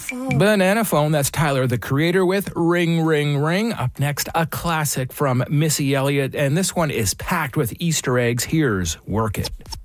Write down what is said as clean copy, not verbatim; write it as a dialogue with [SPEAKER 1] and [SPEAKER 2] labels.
[SPEAKER 1] Banana Phone, that's Tyler, the Creator, with Ring, Ring, Ring. Up next, a classic from Missy Elliott, and this one is packed with Easter eggs. Here's Work It.